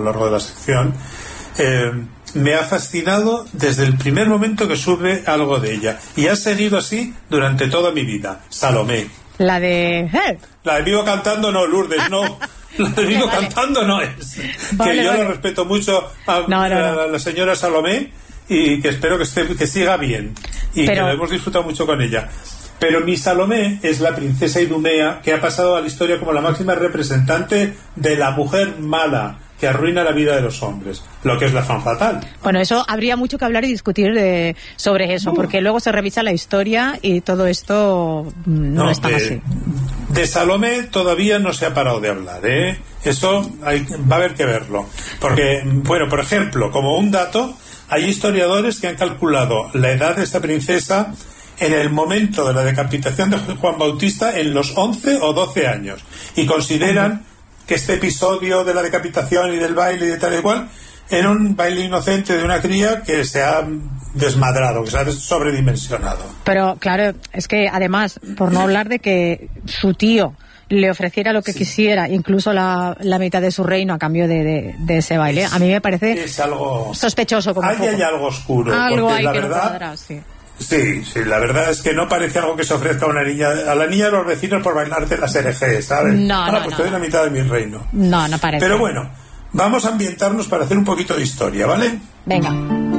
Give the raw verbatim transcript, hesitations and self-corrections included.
lo largo de la sección, eh, me ha fascinado desde el primer momento que sube algo de ella, y ha seguido así durante toda mi vida. Salomé. La de... ¿Eh? La de Vivo Cantando no, Lourdes, no. La de Vivo vale, Cantando no es. Vale, que yo vale. la respeto mucho a, no, no, no. a la señora Salomé, y que espero que, esté, que siga bien, y Pero... que lo hemos disfrutado mucho con ella. Pero mi Salomé es la princesa Idumea, que ha pasado a la historia como la máxima representante de la mujer mala que arruina la vida de los hombres, lo que es la femme fatale. Bueno, eso habría mucho que hablar y discutir de, sobre eso, uh. porque luego se revisa la historia y todo esto no, no es tan de, así. De Salomé todavía no se ha parado de hablar, ¿eh? Eso hay, va a haber que verlo. Porque, bueno, por ejemplo, como un dato, hay historiadores que han calculado la edad de esta princesa en el momento de la decapitación de Juan Bautista en los once o doce años, y consideran que este episodio de la decapitación y del baile y de tal y cual era un baile inocente de una cría que se ha desmadrado, que se ha sobredimensionado. Pero claro, es que además, por no hablar de que su tío le ofreciera lo que sí. quisiera, incluso la, la mitad de su reino a cambio de, de, de ese baile, a mí me parece es algo sospechoso. Como ahí poco. Hay algo oscuro. Algo porque hay la que verdad, no cuadra, sí. Sí, sí, la verdad es que no parece algo que se ofrezca a una niña, a la niña de los vecinos por bailarte las R G, ¿sabes? No, ah, no, pues no. te doy la mitad de mi reino. No, no parece. Pero bueno, vamos a ambientarnos para hacer un poquito de historia, ¿vale? Venga.